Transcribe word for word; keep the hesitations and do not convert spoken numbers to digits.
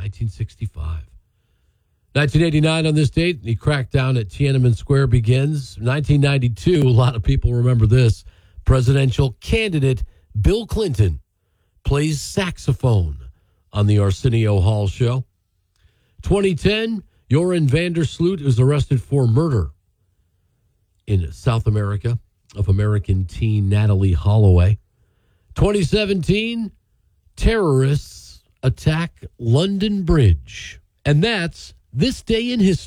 nineteen sixty-five. nineteen eighty-nine on this date, the crackdown at Tiananmen Square begins. nineteen ninety-two, a lot of people remember this. Presidential candidate Bill Clinton plays saxophone on the Arsenio Hall show. twenty ten, Joran van der Sloot is arrested for murder in South America of American teen Natalie Holloway. twenty seventeen, terrorists attack London Bridge. And that's this day in history.